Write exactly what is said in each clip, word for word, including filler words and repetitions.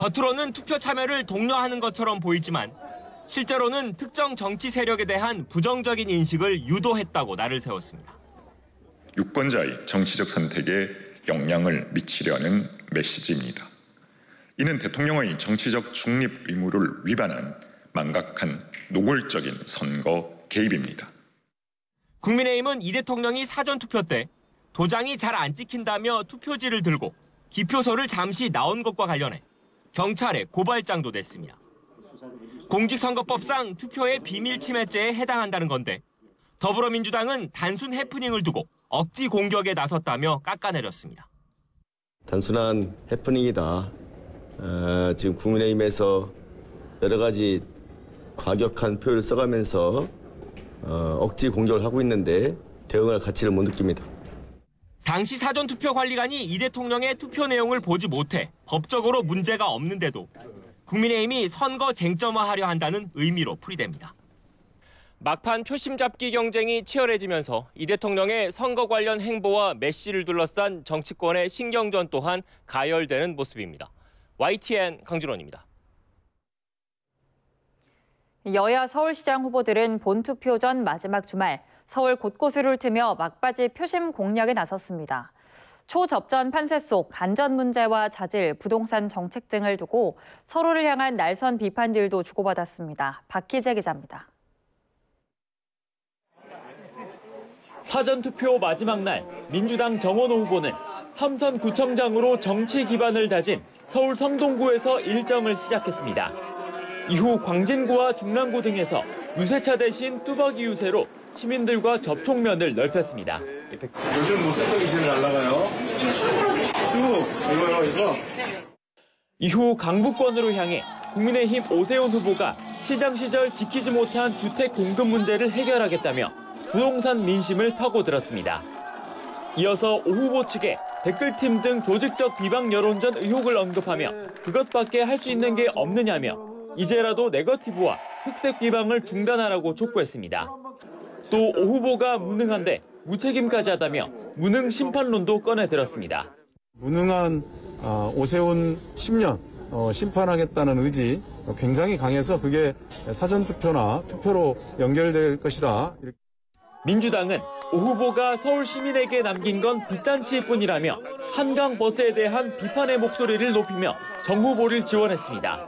겉으로는 투표 참여를 독려하는 것처럼 보이지만 실제로는 특정 정치 세력에 대한 부정적인 인식을 유도했다고 날을 세웠습니다. 유권자의 정치적 선택에 영향을 미치려는 메시지입니다. 이는 대통령의 정치적 중립 의무를 위반한 망각한 노골적인 선거 개입입니다. 국민의힘은 이 대통령이 사전투표 때 도장이 잘 안 찍힌다며 투표지를 들고 기표소를 잠시 나온 것과 관련해 경찰에 고발장도 냈습니다. 공직선거법상 투표의 비밀침해죄에 해당한다는 건데 더불어민주당은 단순 해프닝을 두고 억지 공격에 나섰다며 깎아내렸습니다. 단순한 해프닝이다. 어, 지금 국민의힘에서 여러 가지 과격한 표현을 써가면서 어, 억지 공격을 하고 있는데 대응할 가치를 못 느낍니다. 당시 사전투표관리관이 이 대통령의 투표 내용을 보지 못해 법적으로 문제가 없는데도 국민의힘이 선거 쟁점화하려 한다는 의미로 풀이됩니다. 막판 표심 잡기 경쟁이 치열해지면서 이 대통령의 선거 관련 행보와 메시를 둘러싼 정치권의 신경전 또한 가열되는 모습입니다. 와이티엔 강준원입니다. 여야 서울시장 후보들은 본투표 전 마지막 주말 서울 곳곳을 훑으며 막바지 표심 공략에 나섰습니다. 초접전 판세 속 안전 문제와 자질, 부동산 정책 등을 두고 서로를 향한 날선 비판들도 주고받았습니다. 박희재 기자입니다. 사전투표 마지막 날 민주당 정원호 후보는 삼선 구청장으로 정치 기반을 다진 서울 성동구에서 일정을 시작했습니다. 이후 광진구와 중랑구 등에서 유세차 대신 뚜벅이 유세로 시민들과 접촉면을 넓혔습니다. 요즘 무슨 정신을 날라가요? 쭉 이거요 이거. 이후 강북권으로 향해 국민의힘 오세훈 후보가 시장 시절 지키지 못한 주택 공급 문제를 해결하겠다며 부동산 민심을 파고들었습니다. 이어서 오 후보 측에 댓글팀 등 조직적 비방 여론전 의혹을 언급하며 그것밖에 할 수 있는 게 없느냐며 이제라도 네거티브와 흑색 비방을 중단하라고 촉구했습니다. 또 오 후보가 무능한데 무책임까지 하다며 무능 심판론도 꺼내들었습니다. 무능한 오세훈 십 년 심판하겠다는 의지 굉장히 강해서 그게 사전투표나 투표로 연결될 것이다. 민주당은 오 후보가 서울 시민에게 남긴 건 빚잔치일 뿐이라며 한강버스에 대한 비판의 목소리를 높이며 정 후보를 지원했습니다.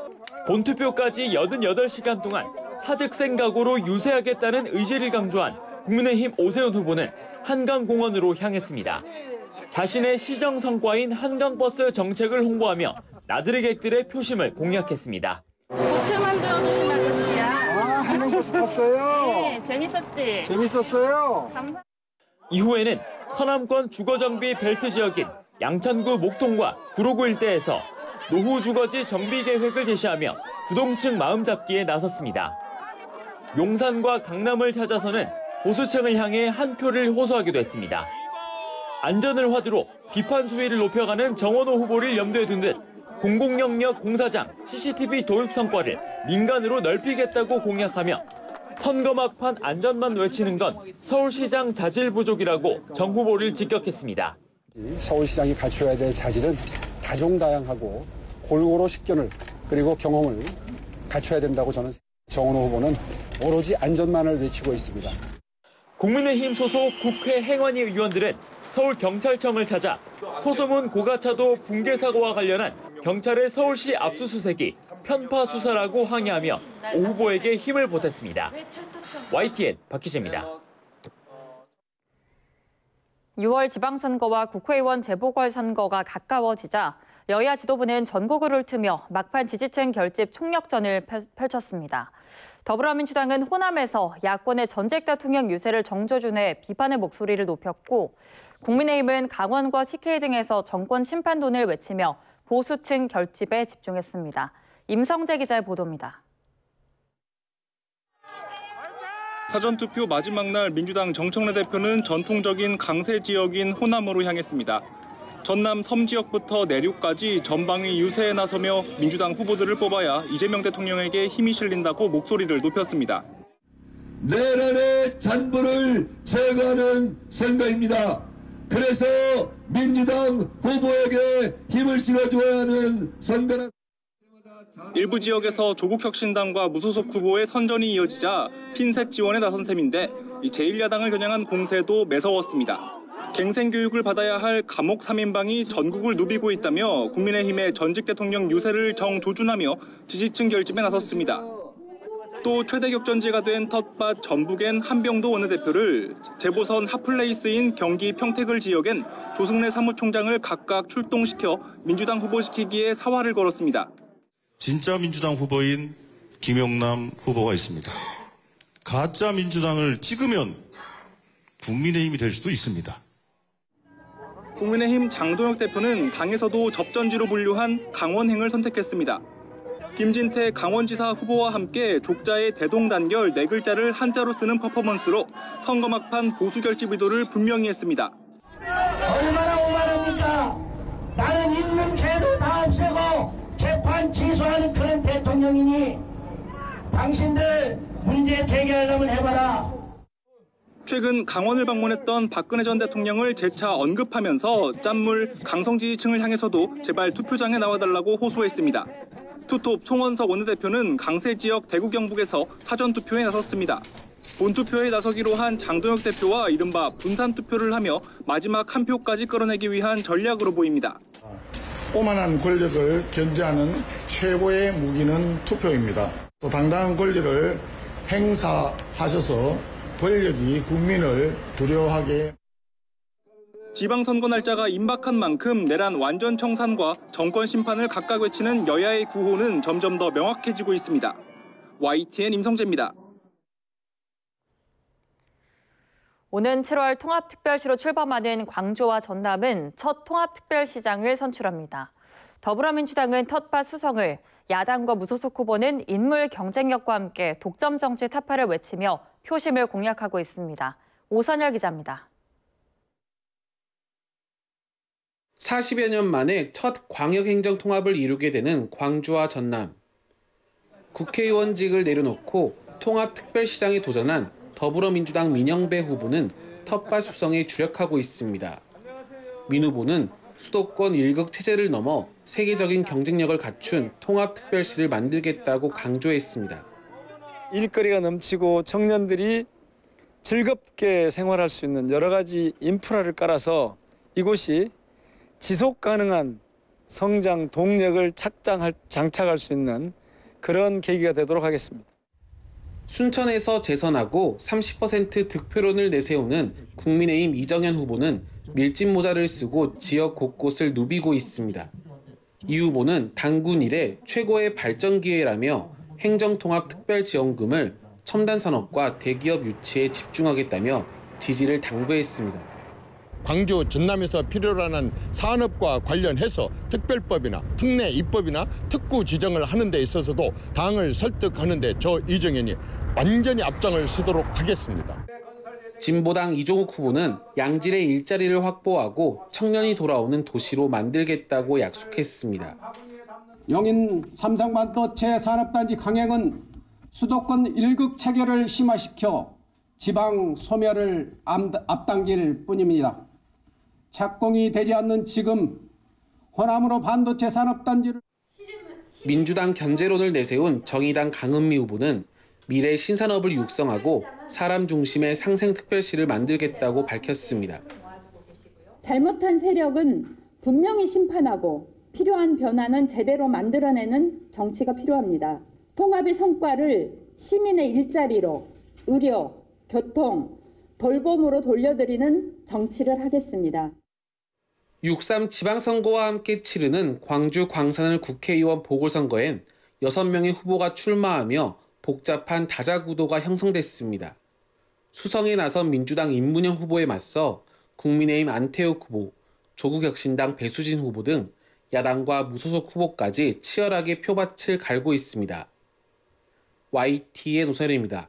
본투표까지 팔십팔 시간 동안 사직생 각오로 유세하겠다는 의지를 강조한 국민의힘 오세훈 후보는 한강공원으로 향했습니다. 자신의 시정 성과인 한강버스 정책을 홍보하며 나들이객들의 표심을 공략했습니다. 보트 만들어주신 아저씨야. 아, 한강버스 탔어요? 네, 재밌었지? 재밌었어요? 감사... 이후에는 서남권 주거정비 벨트 지역인 양천구 목동과 구로구 일대에서 노후 주거지 정비 계획을 제시하며 부동층 마음잡기에 나섰습니다. 용산과 강남을 찾아서는 보수층을 향해 한 표를 호소하기도 했습니다. 안전을 화두로 비판 수위를 높여가는 정원호 후보를 염두에 둔 듯 공공영역 공사장 씨씨티비 도입 성과를 민간으로 넓히겠다고 공약하며 선거 막판 안전만 외치는 건 서울시장 자질 부족이라고 정 후보를 직격했습니다. 서울시장이 갖춰야 될 자질은 다종다양하고 골고루 식견을 그리고 경험을 갖춰야 된다고 저는 정원호 후보는 오로지 안전만을 외치고 있습니다. 국민의힘 소속 국회 행안위 의원들은 서울경찰청을 찾아 소소문 고가차도 붕괴 사고와 관련한 경찰의 서울시 압수수색이 편파 수사라고 항의하며 오 후보에게 힘을 보탰습니다. 와이티엔 박희재입니다. 유월 지방선거와 국회의원 재보궐선거가 가까워지자 여야 지도부는 전국을 훑으며 막판 지지층 결집 총력전을 펼쳤습니다. 더불어민주당은 호남에서 야권의 전직 대통령 유세를 정조준해 비판의 목소리를 높였고 국민의힘은 강원과 티케이 등에서 정권 심판론을 외치며 보수층 결집에 집중했습니다. 임성재 기자의 보도입니다. 사전투표 마지막 날 민주당 정청래 대표는 전통적인 강세 지역인 호남으로 향했습니다. 전남 섬 지역부터 내륙까지 전방위 유세에 나서며 민주당 후보들을 뽑아야 이재명 대통령에게 힘이 실린다고 목소리를 높였습니다. 내란의 잔부를 제거하는 선거입니다. 그래서 민주당 후보에게 힘을 실어줘야 하는 선거는 일부 지역에서 조국혁신당과 무소속 후보의 선전이 이어지자 핀셋 지원에 나선 셈인데 제일 야당을 겨냥한 공세도 매서웠습니다. 갱생 교육을 받아야 할 감옥 삼 인방이 전국을 누비고 있다며 국민의힘의 전직 대통령 유세를 정조준하며 지지층 결집에 나섰습니다. 또 최대 격전지가 된 텃밭 전북엔 한병도 원내대표를, 재보선 핫플레이스인 경기 평택을 지역엔 조승래 사무총장을 각각 출동시켜 민주당 후보시키기에 사활을 걸었습니다. 진짜 민주당 후보인 김영남 후보가 있습니다. 가짜 민주당을 찍으면 국민의힘이 될 수도 있습니다. 국민의힘 장동혁 대표는 당에서도 접전지로 분류한 강원행을 선택했습니다. 김진태 강원지사 후보와 함께 족자의 대동단결 네 글자를 한자로 쓰는 퍼포먼스로 선거 막판 보수 결집 의도를 분명히 했습니다. 얼마나 오만합니까? 나는 있는 죄도 다 없애고 재판 취소하는 그런 대통령이니 당신들 문제 제기하려면 해봐라. 최근 강원을 방문했던 박근혜 전 대통령을 재차 언급하면서 짠물 강성 지지층을 향해서도 제발 투표장에 나와달라고 호소했습니다. 투톱 송원석 원내대표는 강세 지역 대구 경북에서 사전투표에 나섰습니다. 본투표에 나서기로 한 장동혁 대표와 이른바 분산투표를 하며 마지막 한 표까지 끌어내기 위한 전략으로 보입니다. 오만한 권력을 견제하는 최고의 무기는 투표입니다. 또 당당한 권리를 행사하셔서 권력이 국민을 두려워하게. 지방선거 날짜가 임박한 만큼 내란 완전 청산과 정권 심판을 각각 외치는 여야의 구호는 점점 더 명확해지고 있습니다. 와이티엔 임성재입니다. 오는 칠월 통합특별시로 출범하는 광주와 전남은 첫 통합특별시장을 선출합니다. 더불어민주당은 텃밭 수성을, 야당과 무소속 후보는 인물 경쟁력과 함께 독점 정치 타파를 외치며 표심을 공략하고 있습니다. 오선열 기자입니다. 사십여 년 만에 첫 광역행정 통합을 이루게 되는 광주와 전남. 국회의원직을 내려놓고 통합특별시장에 도전한 더불어민주당 민영배 후보는 텃밭 수성에 주력하고 있습니다. 민 후보는 수도권 일극 체제를 넘어 세계적인 경쟁력을 갖춘 통합특별시를 만들겠다고 강조했습니다. 일거리가 넘치고 청년들이 즐겁게 생활할 수 있는 여러 가지 인프라를 깔아서 이곳이 지속 가능한 성장 동력을 착장할, 장착할 수 있는 그런 계기가 되도록 하겠습니다. 순천에서 재선하고 삼십 퍼센트 득표론을 내세우는 국민의힘 이정현 후보는 밀짚 모자를 쓰고 지역 곳곳을 누비고 있습니다. 이 후보는 당군 이래 최고의 발전 기회라며 행정통합특별지원금을 첨단산업과 대기업 유치에 집중하겠다며 지지를 당부했습니다. 광주 전남에서 필요로 하는 산업과 관련해서 특별법이나 특례 입법이나 특구 지정을 하는 데 있어서도 당을 설득하는 데 저 이정현이 완전히 앞장을 서도록 하겠습니다. 진보당 이종욱 후보는 양질의 일자리를 확보하고 청년이 돌아오는 도시로 만들겠다고 약속했습니다. 용인 삼성반도체 산업단지 강행은 수도권 일극 체계를 심화시켜 지방 소멸을 앞당길 뿐입니다. 착공이 되지 않는 지금 호남으로 반도체 산업단지를. 민주당 견제론을 내세운 정의당 강은미 후보는 미래 신산업을 육성하고 사람 중심의 상생특별시를 만들겠다고 밝혔습니다. 잘못한 세력은 분명히 심판하고 필요한 변화는 제대로 만들어내는 정치가 필요합니다. 통합의 성과를 시민의 일자리로, 의료, 교통, 돌봄으로 돌려드리는 정치를 하겠습니다. 육삼 지방선거와 함께 치르는 광주 광산을 국회의원 보궐선거엔 여섯 명의 후보가 출마하며 복잡한 다자구도가 형성됐습니다. 수성에 나선 민주당 임문영 후보에 맞서 국민의힘 안태욱 후보, 조국혁신당 배수진 후보 등 야당과 무소속 후보까지 치열하게 표밭을 갈고 있습니다. 와이티의 노선입니다.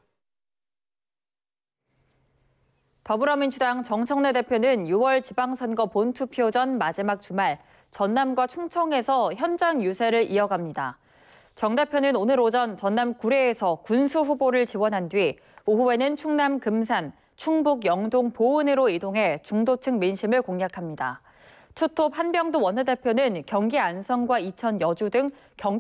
더불어민주당 정청래 대표는 유월 지방선거 본투표 전 마지막 주말 전남과 충청에서 현장 유세를 이어갑니다. 정 대표는 오늘 오전 전남 구례에서 군수 후보를 지원한 뒤 오후에는 충남 금산, 충북 영동 보은으로 이동해 중도층 민심을 공략합니다. 투톱 한병도 원내대표는 경기 안성과 이천 여주 등 경기